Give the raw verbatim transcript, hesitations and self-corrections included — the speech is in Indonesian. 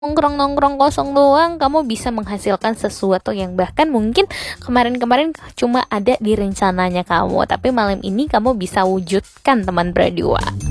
nongkrong-nongkrong kosong doang, kamu bisa menghasilkan sesuatu yang bahkan mungkin kemarin-kemarin cuma ada di rencananya kamu, tapi malam ini kamu bisa wujudkan teman berdua.